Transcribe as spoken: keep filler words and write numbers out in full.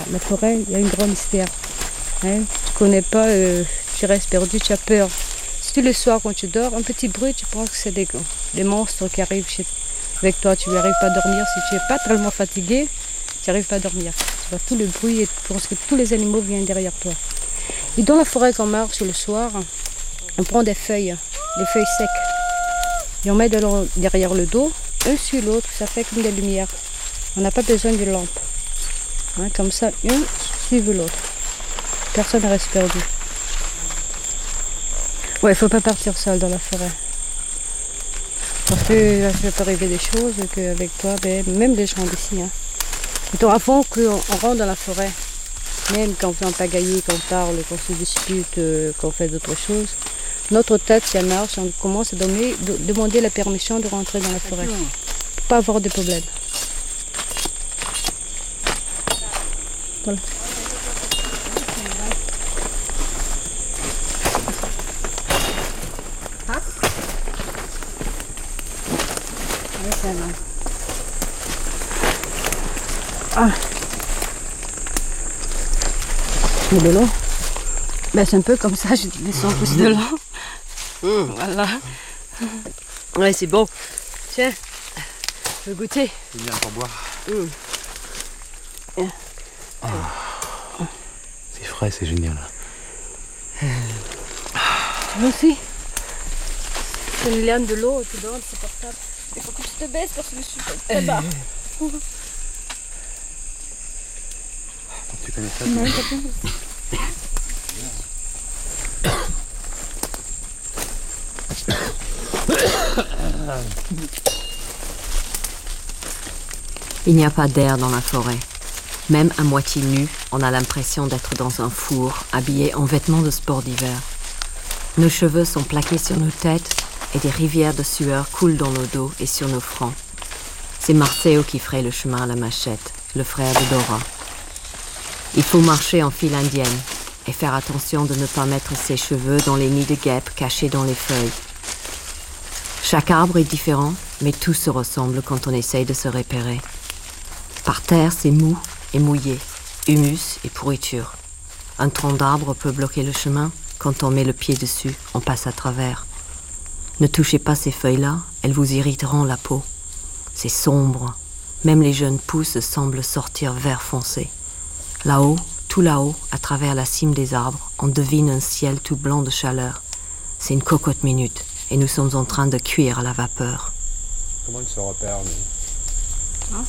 la forêt, il y a un grand mystère. Hein? Tu ne connais pas, euh, tu restes perdu, tu as peur. Si le soir, quand tu dors, un petit bruit, tu penses que c'est des, des monstres qui arrivent chez, avec toi. Tu n'arrives pas à dormir. Si tu n'es pas tellement fatigué, tu n'arrives pas à dormir. Tu vois tout le bruit et tu penses que tous les animaux viennent derrière toi. Et dans la forêt, quand on marche le soir, on prend des feuilles, des feuilles secs. Et on met de derrière le dos, un sur l'autre, ça fait comme des lumières. On n'a pas besoin d'une lampe. Hein, comme ça, un suive l'autre. Personne ne reste perdu. Ouais, il ne faut pas partir seul dans la forêt. Parce que là, ça peut arriver des choses qu'avec toi, ben, même les gens d'ici. Hein. Donc avant qu'on rentre dans la forêt, même quand on fait un pagaille, quand on parle, quand on se dispute, euh, quand on fait d'autres choses, notre tête, si elle marche, on commence à donner, de, demander la permission de rentrer dans la forêt. Pour pas avoir de problème. Voilà. Ah. Le de l'eau. Ben, c'est un peu comme ça, je descends plus de l'eau. Mmh. Voilà. Ouais, c'est bon. Tiens, je veux goûter. C'est bien pour boire. Mmh. Yeah. Ah. C'est frais, c'est génial. Tu veux aussi? C'est une liane de l'eau, tu donnes, c'est portable. Il faut que tu te baisses parce que je suis très bas. Tu connais ça? Non, Il n'y a pas d'air dans la forêt. Même à moitié nu, on a l'impression d'être dans un four, habillé en vêtements de sport d'hiver. Nos cheveux sont plaqués sur nos têtes et des rivières de sueur coulent dans nos dos et sur nos fronts. C'est Marceo qui ferait le chemin à la machette, le frère de Dora. Il faut marcher en file indienne et faire attention de ne pas mettre ses cheveux dans les nids de guêpes cachés dans les feuilles. Chaque arbre est différent, mais tout se ressemble quand on essaye de se repérer. Par terre, c'est mou et mouillé, humus et pourriture. Un tronc d'arbre peut bloquer le chemin. Quand on met le pied dessus, on passe à travers. Ne touchez pas ces feuilles-là, elles vous irriteront la peau. C'est sombre. Même les jeunes pousses semblent sortir vert foncé. Là-haut, tout là-haut, à travers la cime des arbres, on devine un ciel tout blanc de chaleur. C'est une cocotte minute, et nous sommes en train de cuire à la vapeur. Comment il se repère, lui ? Hein ?